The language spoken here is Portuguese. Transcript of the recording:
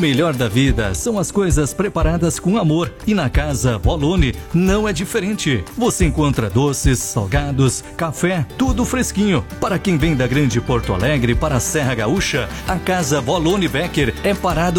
melhor da vida são as coisas preparadas com amor. E na Casa Volone não é diferente. Você encontra doces, salgados, café, tudo fresquinho. Para quem vem da Grande Porto Alegre para a Serra Gaúcha, a Casa Volone Becker é parado